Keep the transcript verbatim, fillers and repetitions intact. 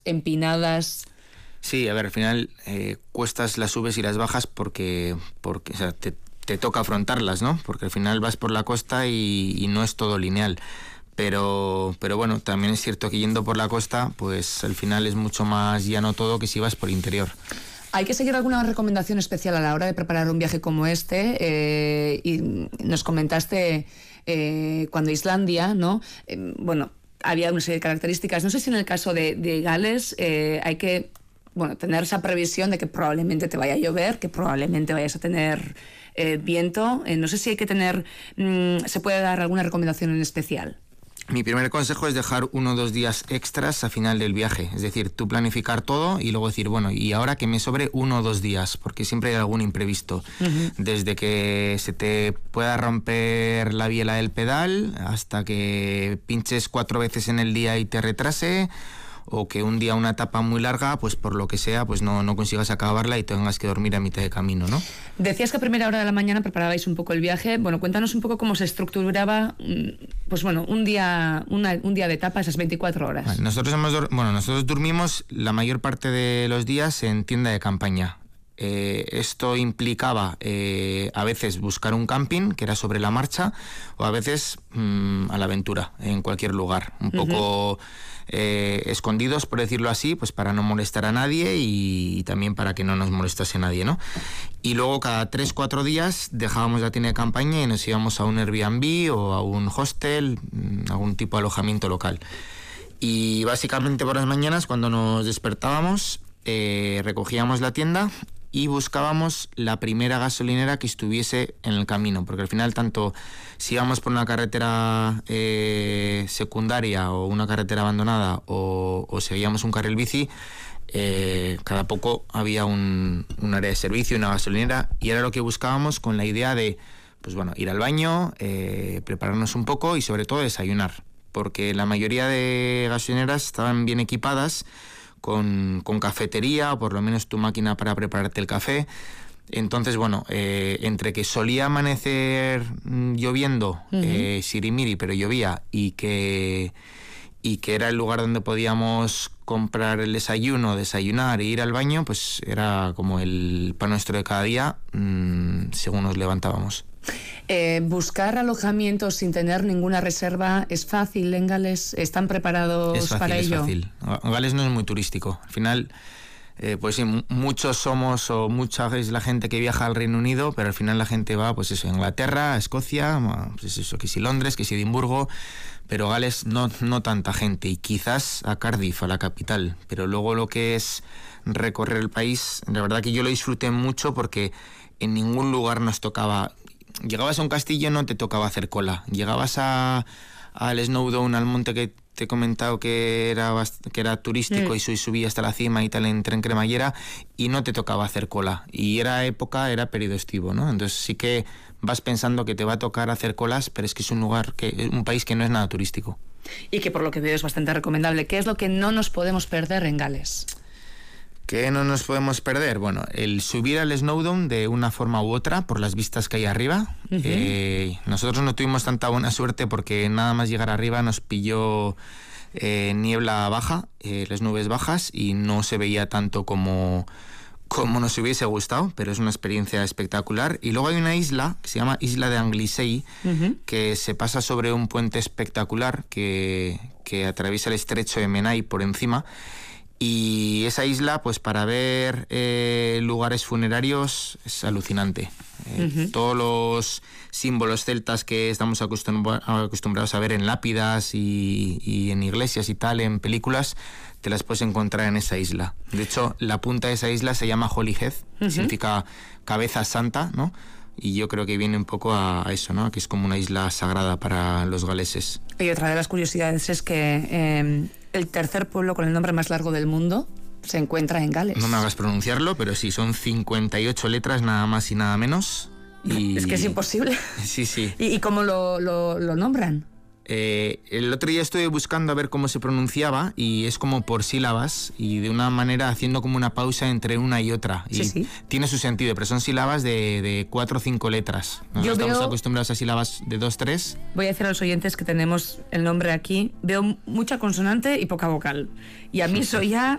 empinadas. Sí, a ver, al final eh, cuestas las subes y las bajas porque, porque o sea, te, te toca afrontarlas, ¿no? Porque al final vas por la costa y, y no es todo lineal. Pero, pero bueno, también es cierto que yendo por la costa, pues al final es mucho más llano todo que si vas por interior. ¿Hay que seguir alguna recomendación especial a la hora de preparar un viaje como este? Eh, y nos comentaste eh, cuando Islandia, ¿no? Eh, bueno, había una serie de características. No sé si en el caso de, de Gales eh, hay que... bueno, tener esa previsión de que probablemente te vaya a llover, que probablemente vayas a tener eh, viento. Eh, no sé si hay que tener... Mmm, ¿se puede dar alguna recomendación en especial? Mi primer consejo es dejar uno o dos días extras a final del viaje. Es decir, tú planificar todo y luego decir, bueno, y ahora que me sobre uno o dos días, porque siempre hay algún imprevisto. Uh-huh. Desde que se te pueda romper la biela del pedal hasta que pinches cuatro veces en el día y te retrase, o que un día una etapa muy larga, pues por lo que sea, pues no, no consigas acabarla y tengas que dormir a mitad de camino, ¿no? Decías que a primera hora de la mañana preparabais un poco el viaje. Bueno, cuéntanos un poco cómo se estructuraba, pues bueno, un día, una, un día de etapa, esas veinticuatro horas. Vale, nosotros hemos, bueno, nosotros dormimos la mayor parte de los días en tienda de campaña. Eh, esto implicaba eh, a veces buscar un camping que era sobre la marcha, o a veces mmm, a la aventura, en cualquier lugar, un uh-huh. poco eh, escondidos, por decirlo así, pues para no molestar a nadie y, y también para que no nos molestase nadie, ¿no? Y luego cada tres, cuatro días dejábamos la tienda de campaña y nos íbamos a un Airbnb o a un hostel, algún tipo de alojamiento local. Y básicamente por las mañanas, cuando nos despertábamos, eh, recogíamos la tienda y buscábamos la primera gasolinera que estuviese en el camino, porque al final tanto si íbamos por una carretera eh, secundaria o una carretera abandonada o, o seguíamos un carril bici, eh, cada poco había un, un área de servicio, una gasolinera, y era lo que buscábamos con la idea de, pues bueno, ir al baño, eh, prepararnos un poco y sobre todo desayunar, porque la mayoría de gasolineras estaban bien equipadas Con, con cafetería, o por lo menos tu máquina para prepararte el café. Entonces, bueno, eh, entre que solía amanecer mmm, lloviendo, uh-huh. eh, sirimiri, pero llovía, y que, y que era el lugar donde podíamos comprar el desayuno, desayunar e ir al baño, pues era como el pan nuestro de cada día, mmm, según nos levantábamos. Eh, buscar alojamientos sin tener ninguna reserva es fácil en Gales. ¿Están preparados es fácil, para es ello? Fácil. Gales no es muy turístico. Al final, eh, pues sí, muchos somos o mucha es la gente que viaja al Reino Unido, pero al final la gente va, pues eso, a Inglaterra, a Escocia, pues eso, que si Londres, que si Edimburgo, pero Gales no, no tanta gente, y quizás a Cardiff, a la capital. Pero luego lo que es recorrer el país, la verdad que yo lo disfruté mucho porque en ningún lugar nos tocaba. Llegabas a un castillo, no te tocaba hacer cola. Llegabas a al Snowdon, al monte que te he comentado que era, que era turístico, sí. y subía hasta la cima y tal en tren cremallera, y no te tocaba hacer cola. Y era época, era periodo estivo, ¿no? Entonces sí que vas pensando que te va a tocar hacer colas, pero es que es un lugar, que un país que no es nada turístico. Y que por lo que veo es bastante recomendable. ¿Qué es lo que no nos podemos perder en Gales? ¿Qué no nos podemos perder? Bueno, el subir al Snowdon de una forma u otra por las vistas que hay arriba. Uh-huh. Eh, nosotros no tuvimos tanta buena suerte porque nada más llegar arriba nos pilló eh, niebla baja, eh, las nubes bajas, y no se veía tanto como, como nos hubiese gustado, pero es una experiencia espectacular. Y luego hay una isla que se llama Isla de Anglesey, uh-huh. que se pasa sobre un puente espectacular que, que atraviesa el estrecho de Menai por encima. Y esa isla, pues para ver eh, lugares funerarios es alucinante. Eh, uh-huh. Todos los símbolos celtas que estamos acostumbra- acostumbrados a ver en lápidas y, y en iglesias y tal, en películas, te las puedes encontrar en esa isla. De hecho, la punta de esa isla se llama Holyhead, uh-huh. significa cabeza santa, ¿no? Y yo creo que viene un poco a eso, ¿no? Que es como una isla sagrada para los galeses. Y otra de las curiosidades es que eh, el tercer pueblo con el nombre más largo del mundo se encuentra en Gales. No me hagas pronunciarlo, pero sí, son cincuenta y ocho letras, nada más y nada menos. Y... es que es imposible. Sí, sí. ¿Y, y cómo lo, lo, lo nombran? Eh, el otro día estuve buscando a ver cómo se pronunciaba, y es como por sílabas, y de una manera haciendo como una pausa entre una y otra. Y sí, sí. Tiene su sentido, pero son sílabas de, de cuatro o cinco letras. ¿No? Yo Estamos veo... acostumbrados a sílabas de dos, tres. Voy a decir a los oyentes que tenemos el nombre aquí. Veo mucha consonante y poca vocal. Y a mí eso ya